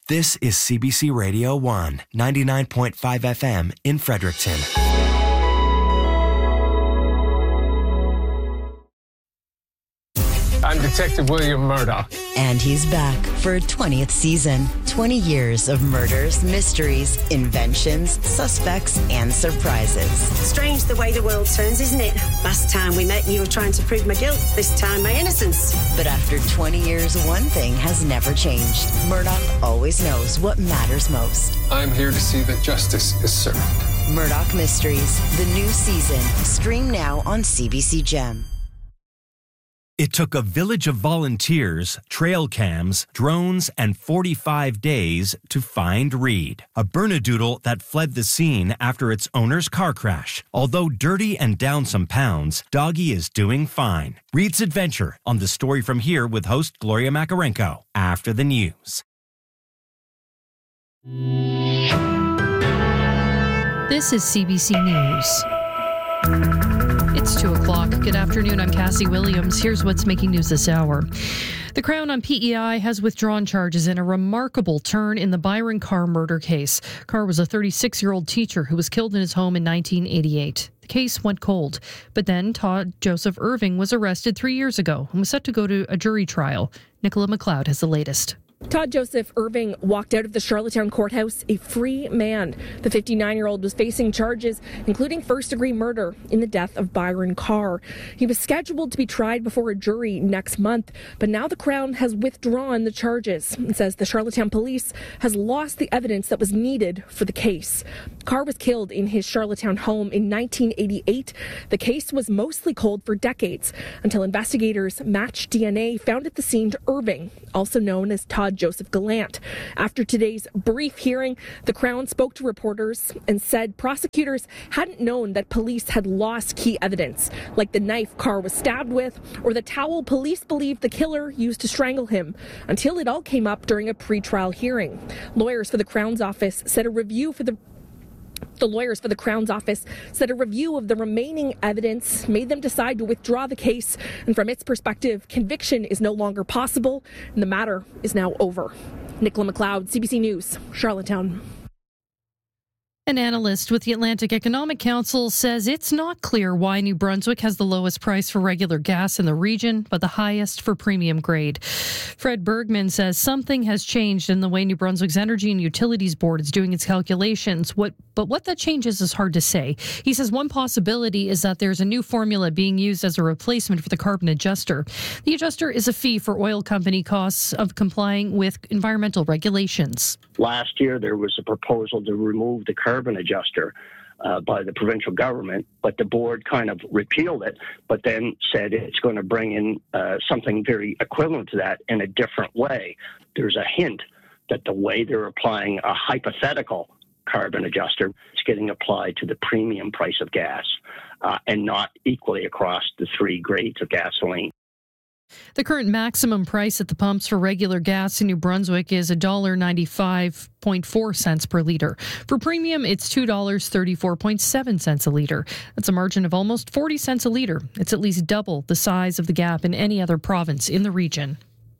This is CBC Radio 1, 99.5 FM in Fredericton. I'm Detective William Murdoch. And he's back for a 20th season. 20 years of murders, mysteries, inventions, suspects, and surprises. Strange the way the world turns, isn't it? Last time we met, you were trying to prove my guilt. This time, my innocence. But after 20 years, one thing has never changed. Murdoch always knows what matters most. I'm here to see that justice is served. Murdoch Mysteries, the new season. Stream now on CBC Gem. It took a village of volunteers, trail cams, drones, and 45 days to find Reed, a Bernedoodle that fled the scene after its owner's car crash. Although dirty and down some pounds, Doggy is doing fine. Reed's adventure on The Story From Here with host Gloria Makarenko after the news. This is CBC News. It's 2 o'clock. Good afternoon. I'm Cassie Williams. Here's what's making news this hour. The Crown on PEI has withdrawn charges in a remarkable turn in the Byron Carr murder case. Carr was a 36-year-old teacher who was killed in his home in 1988. The case went cold. But then Todd Joseph Irving was arrested 3 years ago and was set to go to a jury trial. Nicola McLeod has the latest. Todd Joseph Irving walked out of the Charlottetown courthouse a free man. The 59-year-old was facing charges, including first-degree murder in the death of Byron Carr. He was scheduled to be tried before a jury next month, but now the Crown has withdrawn the charges and says the Charlottetown police has lost the evidence that was needed for the case. Carr was killed in his Charlottetown home in 1988. The case was mostly cold for decades until investigators matched DNA found at the scene to Irving, also known as Todd Joseph Gallant. After today's brief hearing, the Crown spoke to reporters and said prosecutors hadn't known that police had lost key evidence, like the knife Carr was stabbed with or the towel police believed the killer used to strangle him, until it all came up during a pre-trial hearing. Lawyers for the Crown's office said a review of the remaining evidence made them decide to withdraw the case, and from its perspective, conviction is no longer possible, and the matter is now over. Nicola McLeod, CBC News, Charlottetown. An analyst with the Atlantic Economic Council says it's not clear why New Brunswick has the lowest price for regular gas in the region, but the highest for premium grade. Fred Bergman says something has changed in the way New Brunswick's Energy and Utilities Board is doing its calculations. But what that changes is hard to say. He says one possibility is that there's a new formula being used as a replacement for the carbon adjuster. The adjuster is a fee for oil company costs of complying with environmental regulations. Last year, there was a proposal to remove the carbon adjuster by the provincial government, but the board kind of repealed it, but then said it's going to bring in something very equivalent to that in a different way. There's a hint that the way they're applying a hypothetical carbon adjuster is getting applied to the premium price of gas and not equally across the three grades of gasoline. The current maximum price at the pumps for regular gas in New Brunswick is $1.95.4 per litre. For premium, it's $2.34.7 a litre. That's a margin of almost 40 cents a litre. It's at least double the size of the gap in any other province in the region.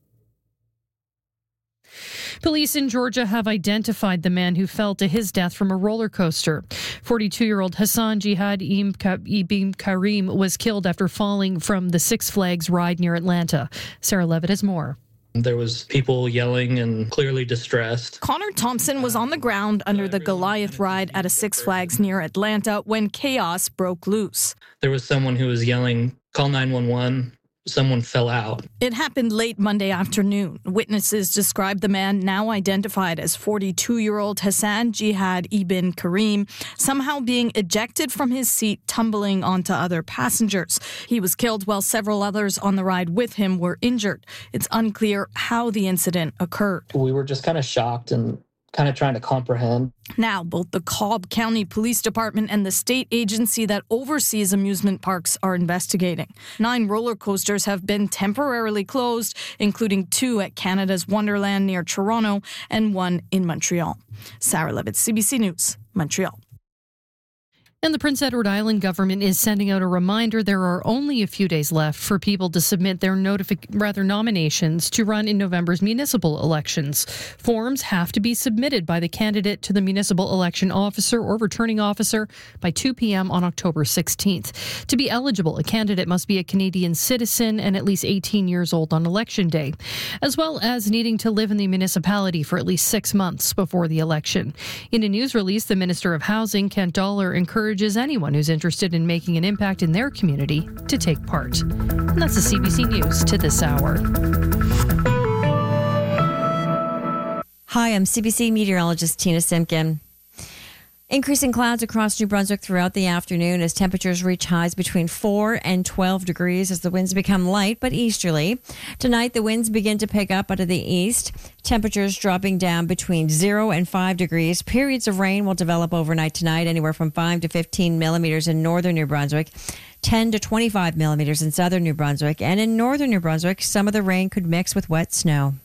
Police in Georgia have identified the man who fell to his death from a roller coaster. 42-year-old Hassan Jihad Ibn Karim was killed after falling from the Six Flags ride near Atlanta. Sarah Levitt has more. There was people yelling and clearly distressed. Connor Thompson was on the ground under the Goliath ride at a Six Flags near Atlanta when chaos broke loose. There was someone who was yelling, "Call 911." Someone fell out. It happened late Monday afternoon. Witnesses described the man, now identified as 42-year-old Hassan Jihad Ibn Karim, somehow being ejected from his seat, tumbling onto other passengers. He was killed while several others on the ride with him were injured. It's unclear how the incident occurred. We were just kind of shocked and kind of trying to comprehend. Now, both the Cobb County Police Department and the state agency that oversees amusement parks are investigating. 9 roller coasters have been temporarily closed, including 2 at Canada's Wonderland near Toronto and 1 in Montreal. Sarah Levitt, CBC News, Montreal. And the Prince Edward Island government is sending out a reminder there are only a few days left for people to submit their nominations to run in November's municipal elections. Forms have to be submitted by the candidate to the municipal election officer or returning officer by 2 p.m. on October 16th. To be eligible, a candidate must be a Canadian citizen and at least 18 years old on election day, as well as needing to live in the municipality for at least 6 months before the election. In a news release, the Minister of Housing, Kent Dollar, encouraged anyone who's interested in making an impact in their community to take part. And that's the CBC News to this hour. Hi, I'm CBC meteorologist Tina Simpkin. Increasing clouds across New Brunswick throughout the afternoon as temperatures reach highs between 4 and 12 degrees as the winds become light but easterly. Tonight, the winds begin to pick up out of the east. Temperatures dropping down between 0 and 5 degrees. Periods of rain will develop overnight tonight, anywhere from 5 to 15 millimeters in northern New Brunswick, 10 to 25 millimeters in southern New Brunswick. And in northern New Brunswick, some of the rain could mix with wet snow.